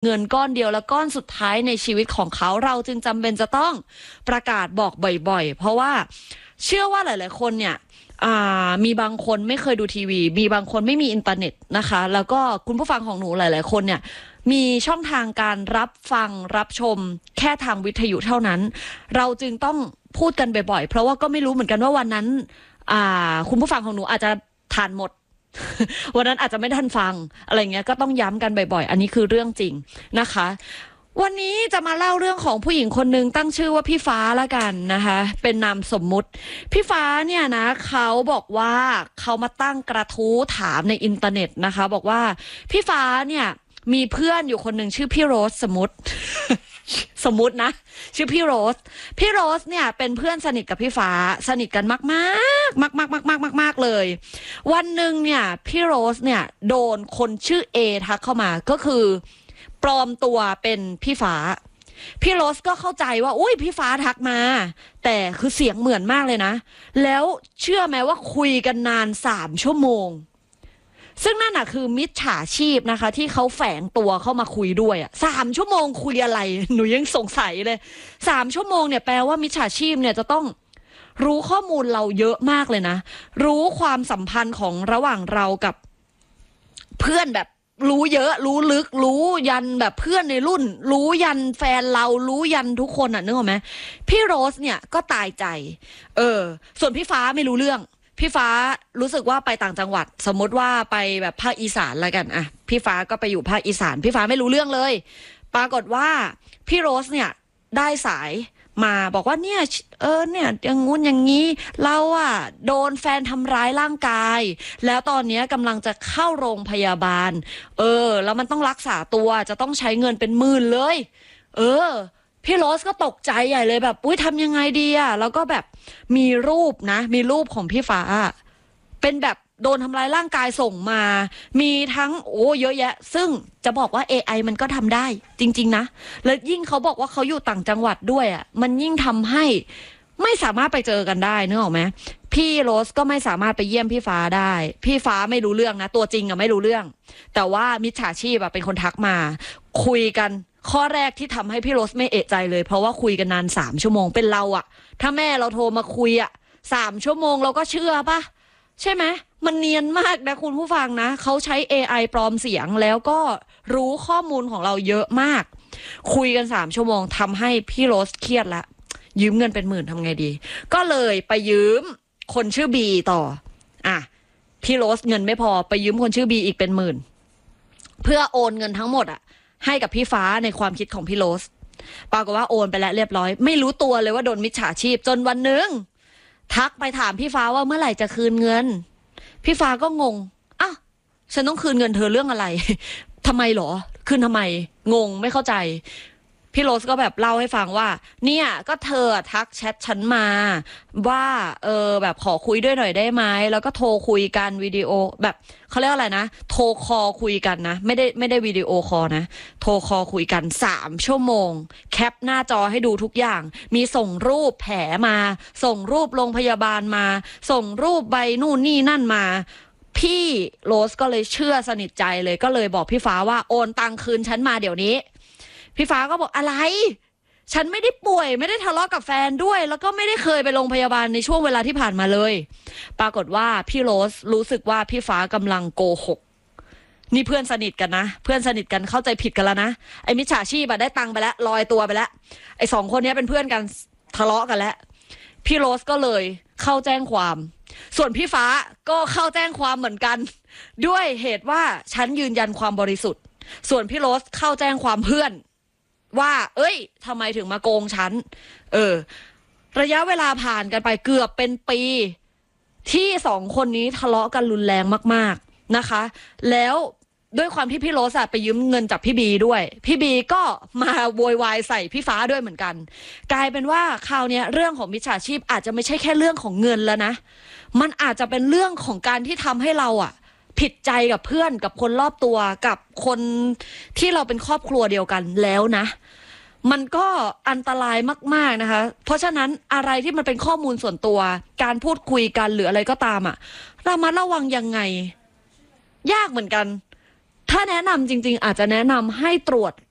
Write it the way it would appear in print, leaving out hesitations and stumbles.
เงินก้อนเดียวและก้อนสุดท้ายในชีวิตของเขาเราจึงจำเป็นจะต้องประกาศบอกบ่อยๆเพราะว่าเชื่อว่าหลายๆคนเนี่ยมีบางคนไม่เคยดูทีวีมีบางคนไม่มีอินเทอร์เน็ตนะคะแล้วก็คุณผู้ฟังของหนูหลายๆคนเนี่ยมีช่องทางการรับฟังรับชมแค่ทางวิทยุเท่านั้นเราจึงต้องพูดกันบ่อยๆเพราะว่าก็ไม่รู้เหมือนกันว่าวันนั้นคุณผู้ฟังของหนูอาจจะทานหมด วันนั้นอาจจะไม่ทันฟังอะไรเงี้ยก็ต้องย้ำกันบ่อยๆอันนี้คือเรื่องจริงนะคะวันนี้จะมาเล่าเรื่องของผู้หญิงคนหนึ่งตั้งชื่อว่าพี่ฟ้าละกันนะคะเป็นนามสมมุติพี่ฟ้าเนี่ยนะเขาบอกว่าเขามาตั้งกระทู้ถามในอินเทอร์เน็ตนะคะบอกว่าพี่ฟ้าเนี่ยมีเพื่อนอยู่คนหนึ่งชื่อพี่โรสสมมุติ สมมุตินะชื่อพี่โรสเนี่ยเป็นเพื่อนสนิทกับพี่ฟ้าสนิทกันมากมากเลยวันหนึ่งเนี่ยพี่โรสเนี่ยโดนคนชื่อเอทักเข้ามาก็คือปลอมตัวเป็นพี่ฟ้าพี่โรสก็เข้าใจว่าอุ้ยพี่ฟ้าทักมาแต่คือเสียงเหมือนมากเลยนะแล้วเชื่อไหมว่าคุยกันนาน3 ชั่วโมงซึ่งนั่นน่ะคือมิจฉาชีพนะคะที่เขาแฝงตัวเข้ามาคุยด้วย3 ชั่วโมงคุยอะไรหนูยังสงสัยเลย3 ชั่วโมงเนี่ยแปลว่ามิจฉาชีพเนี่ยจะต้องรู้ข้อมูลเราเยอะมากเลยนะรู้ความสัมพันธ์ของระหว่างเรากับเพื่อนแบบรู้เยอะรู้ลึกรู้ยันแบบเพื่อนในรุ่นรู้ยันแฟนเรารู้ยันทุกคนนึกออกไหมพี่โรสเนี่ยก็ตายใจส่วนพี่ฟ้าไม่รู้เรื่องพี่ฟ้ารู้สึกว่าไปต่างจังหวัดสมมติว่าไปแบบภาคอีสานอะไรกันพี่ฟ้าก็ไปอยู่ภาคอีสานพี่ฟ้าไม่รู้เรื่องเลยปรากฏว่าพี่โรสเนี่ยได้สายมาบอกว่าเนี่ยเนี่ยอย่างงู้นอย่างนี้เราโดนแฟนทำร้ายร่างกายแล้วตอนนี้กำลังจะเข้าโรงพยาบาลแล้วมันต้องรักษาตัวจะต้องใช้เงินเป็นหมื่นเลยพี่โรสก็ตกใจใหญ่เลยแบบอุ้ยทำยังไงดีแล้วก็แบบมีรูปของพี่ฟ้าเป็นแบบโดนทำร้ายร่างกายส่งมามีทั้งเยอะแยะซึ่งจะบอกว่า AI มันก็ทำได้จริงๆนะแล้วยิ่งเขาบอกว่าเขาอยู่ต่างจังหวัดด้วยมันยิ่งทำให้ไม่สามารถไปเจอกันได้นึกออกไหมพี่โรสก็ไม่สามารถไปเยี่ยมพี่ฟ้าได้พี่ฟ้าไม่รู้เรื่องนะตัวจริงไม่รู้เรื่องแต่ว่ามิจฉาชีพเป็นคนทักมาคุยกันข้อแรกที่ทำให้พี่โรสไม่เอะใจเลยเพราะว่าคุยกันนาน3 ชั่วโมงเป็นเราถ้าแม่เราโทรมาคุย3 ชั่วโมงเราก็เชื่อปะใช่ไหมมันเนียนมากนะคุณผู้ฟังนะเขาใช้ AI ปลอมเสียงแล้วก็รู้ข้อมูลของเราเยอะมากคุยกัน3 ชั่วโมงทำให้พี่โรสเครียดละยืมเงินเป็นหมื่นทำไงดีก็เลยไปยืมคนชื่อบีต่อพี่โรสเงินไม่พอไปยืมคนชื่อบีอีกเป็นหมื่นเพื่อโอนเงินทั้งหมดให้กับพี่ฟ้าในความคิดของพี่โรสปรากฏว่าโอนไปแล้วเรียบร้อยไม่รู้ตัวเลยว่าโดนมิจฉาชีพจนวันหนึ่งทักไปถามพี่ฟ้าว่าเมื่อไหร่จะคืนเงินพี่ฟ้าก็งงฉันต้องคืนเงินเธอเรื่องอะไร ทำไมหรอคืนทำไมงงไม่เข้าใจพี่โรสก็แบบเล่าให้ฟังว่าเนี่ยก็เธอทักแชทฉันมาว่าแบบขอคุยด้วยหน่อยได้ไหมแล้วก็โทรคุยกันวิดีโอแบบเขาเรียกอะไรนะโทรคอลคุยกันนะไม่ได้วิดีโอคอลนะโทรคอลคุยกัน3 ชั่วโมงแคปหน้าจอให้ดูทุกอย่างมีส่งรูปแผลมาส่งรูปโรงพยาบาลมาส่งรูปใบนู่นนี่นั่นมาพี่โรสก็เลยเชื่อสนิทใจเลยก็เลยบอกพี่ฟ้าว่าโอนตังคืนฉันมาเดี๋ยวนี้พี่ฟ้าก็บอกอะไรฉันไม่ได้ป่วยไม่ได้ทะเลาะกับแฟนด้วยแล้วก็ไม่ได้เคยไปโรงพยาบาลในช่วงเวลาที่ผ่านมาเลยปรากฏว่าพี่โรสรู้สึกว่าพี่ฟ้ากำลังโกหกนี่เพื่อนสนิทกันนะเพื่อนสนิทกันเข้าใจผิดกันแล้วนะไอ้มิจฉาชีพได้ตังค์ไปแล้วลอยตัวไปแล้วไอ้2 คนนี้เป็นเพื่อนกันทะเลาะกันแล้วพี่โรสก็เลยเข้าแจ้งความส่วนพี่ฟ้าก็เข้าแจ้งความเหมือนกันด้วยเหตุว่าฉันยืนยันความบริสุทธิ์ส่วนพี่โรสเข้าแจ้งความเพื่อนว่าทำไมถึงมาโกงฉันระยะเวลาผ่านกันไปเกือบเป็นปีที่2 คนนี้ทะเลาะกันรุนแรงมากๆนะคะแล้วด้วยความที่พี่โรสไปยืมเงินจากพี่บีด้วยพี่บีก็มาโวยวายใส่พี่ฟ้าด้วยเหมือนกันกลายเป็นว่าคราวนี้เรื่องของมิจฉาชีพอาจจะไม่ใช่แค่เรื่องของเงินแล้วนะมันอาจจะเป็นเรื่องของการที่ทำให้เราผิดใจกับเพื่อนกับคนรอบตัวกับคนที่เราเป็นครอบครัวเดียวกันแล้วนะมันก็อันตรายมากๆนะคะเพราะฉะนั้นอะไรที่มันเป็นข้อมูลส่วนตัวการพูดคุยกันหรืออะไรก็ตามระมัดระวังยังไงยากเหมือนกันถ้าแนะนำจริงๆอาจจะแนะนำให้ตรวจ